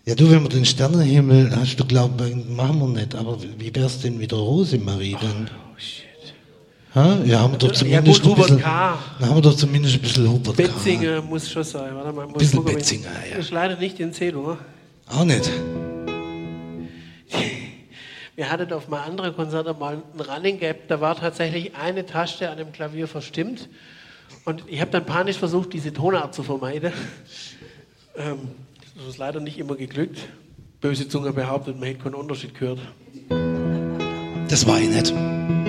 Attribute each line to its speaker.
Speaker 1: Ja, du, wenn wir den Sternenhimmel, hast du glaubt, machen wir nicht, aber wie wär's denn mit der Rosemarie dann?
Speaker 2: Oh shit.
Speaker 1: Ha? Ja, haben wir doch
Speaker 2: Ja
Speaker 1: zumindest
Speaker 2: gut,
Speaker 1: ein bisschen,
Speaker 2: Hubert K.
Speaker 1: dann haben wir doch zumindest ein bisschen Hubert K.
Speaker 2: Betzinger muss schon sein. Warte mal, muss
Speaker 1: Bisschen
Speaker 2: gucken,
Speaker 1: Betzinger, ja.
Speaker 2: Ist leider nicht in Zählung.
Speaker 1: Auch nicht.
Speaker 2: Wir hatten auf mal andere Konzerte mal ein Running Gap, da war tatsächlich eine Taste an dem Klavier verstimmt und ich habe dann panisch versucht, diese Tonart zu vermeiden. Das ist leider nicht immer geglückt. Böse Zunge behauptet, man hätte keinen Unterschied gehört.
Speaker 1: Das war ich nicht.